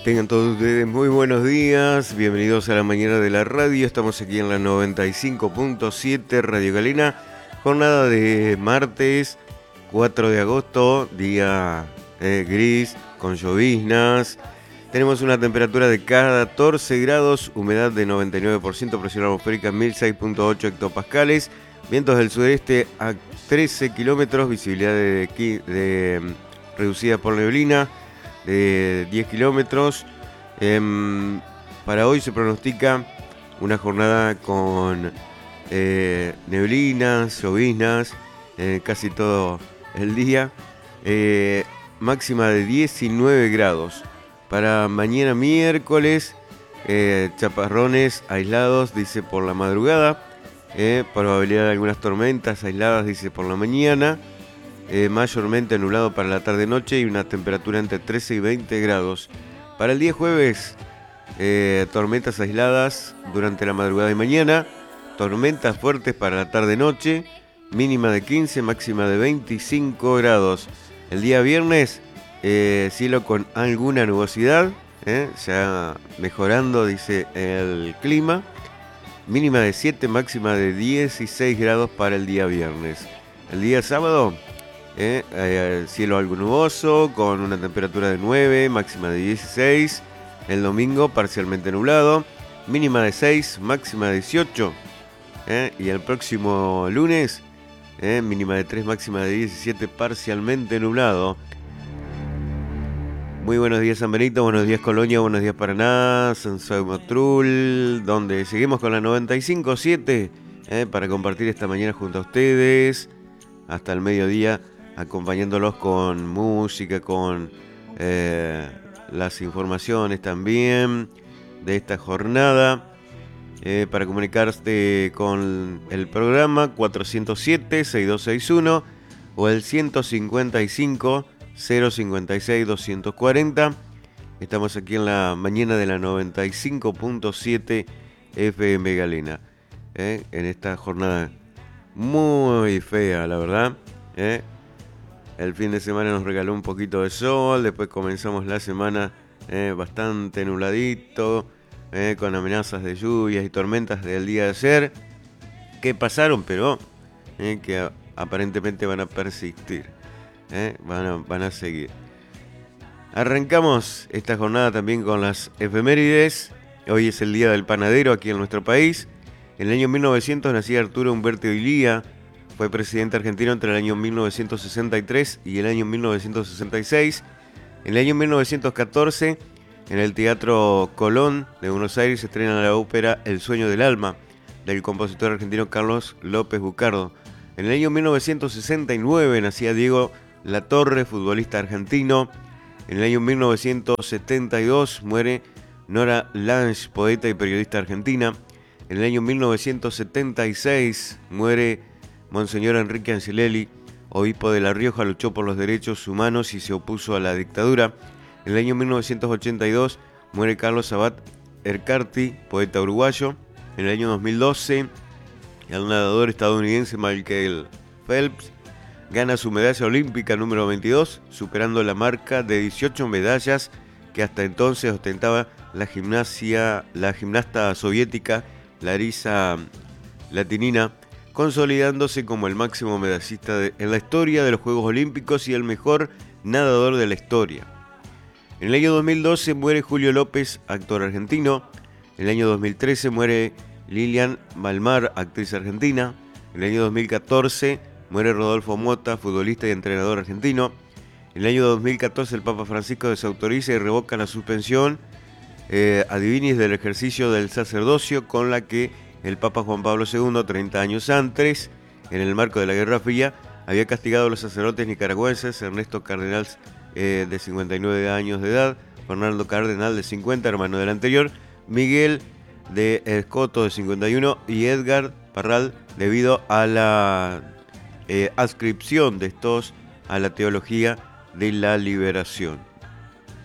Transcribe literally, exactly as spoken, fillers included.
Tengan todos ustedes muy buenos días, bienvenidos a la mañana de la radio, estamos aquí en la noventa y cinco punto siete Radio Galena, jornada de martes cuatro de agosto, día eh, gris, con lloviznas, tenemos una temperatura de catorce grados, humedad de noventa y nueve por ciento, presión atmosférica mil seis punto ocho hectopascales, vientos del sudeste a trece kilómetros, visibilidad de, de, de reducida por neblina, de diez kilómetros. Eh, para hoy se pronostica una jornada con eh, neblinas, lloviznas, eh, casi todo el día. Eh, máxima de diecinueve grados. Para mañana miércoles, eh, chaparrones aislados, dice por la madrugada. Eh, probabilidad de algunas tormentas aisladas, dice por la mañana. Eh, mayormente nublado para la tarde-noche y una temperatura entre trece y veinte grados. Para el día jueves, eh, tormentas aisladas durante la madrugada y mañana, tormentas fuertes para la tarde-noche, mínima de quince, máxima de veinticinco grados. El día viernes, eh, cielo con alguna nubosidad, eh, ya mejorando, dice el clima, mínima de siete, máxima de dieciséis grados para el día viernes. El día sábado, Eh, eh, cielo algo nuboso, con una temperatura de nueve, máxima de dieciséis. El domingo parcialmente nublado, mínima de seis, máxima de dieciocho. Eh, y el próximo lunes, eh, mínima de tres, máxima de diecisiete, parcialmente nublado. Muy buenos días San Benito, buenos días Colonia, buenos días Paraná, San Soy Motrul, donde seguimos con la noventa y cinco punto siete eh, para compartir esta mañana junto a ustedes hasta el mediodía, acompañándolos con música, con eh, las informaciones también de esta jornada. Eh, para comunicarte con el programa cuatrocientos siete, sesenta y dos sesenta y uno o el ciento cincuenta y cinco, cero cincuenta y seis, doscientos cuarenta. Estamos aquí en la mañana de la noventa y cinco punto siete F M Galena, eh, en esta jornada muy fea, la verdad. Eh. El fin de semana nos regaló un poquito de sol, después comenzamos la semana eh, bastante nubladito, eh, con amenazas de lluvias y tormentas del día de ayer, que pasaron, pero eh, que a, aparentemente van a persistir, eh, van, a, van a seguir. Arrancamos esta jornada también con las efemérides. Hoy es el Día del Panadero aquí en nuestro país. En el año mil novecientos nacía Arturo Umberto Illia. Fue presidente argentino entre el año mil novecientos sesenta y tres y el año mil novecientos sesenta y seis. En el año mil novecientos catorce, en el Teatro Colón de Buenos Aires, se estrena la ópera El sueño del alma, del compositor argentino Carlos López Bucardo. En el año mil novecientos sesenta y nueve nacía Diego Latorre, futbolista argentino. En el año mil novecientos setenta y dos muere Nora Lange, poeta y periodista argentina. En el año mil novecientos setenta y seis muere Monseñor Enrique Angelelli, obispo de La Rioja, luchó por los derechos humanos y se opuso a la dictadura. En el año mil novecientos ochenta y dos muere Carlos Sabat Ercarty, poeta uruguayo. En el año dos mil doce, el nadador estadounidense Michael Phelps gana su medalla olímpica número veintidós, superando la marca de dieciocho medallas que hasta entonces ostentaba la, gimnasia, la gimnasta soviética Larisa Latinina, consolidándose como el máximo medallista de, en la historia de los Juegos Olímpicos y el mejor nadador de la historia. En el año dos mil doce muere Julio López, actor argentino. En el año dos mil trece muere Lilian Malmar, actriz argentina. En el año dos mil catorce muere Rodolfo Mota, futbolista y entrenador argentino. En el año dos mil catorce el Papa Francisco desautoriza y revoca la suspensión eh, adivinis del ejercicio del sacerdocio con la que el Papa Juan Pablo segundo, treinta años antes, en el marco de la Guerra Fría, había castigado a los sacerdotes nicaragüenses, Ernesto Cardenal, eh, de cincuenta y nueve años de edad, Fernando Cardenal, de cincuenta, hermano del anterior, Miguel de Escoto, de cincuenta y uno, y Edgar Parral, debido a la eh, adscripción de estos a la teología de la liberación.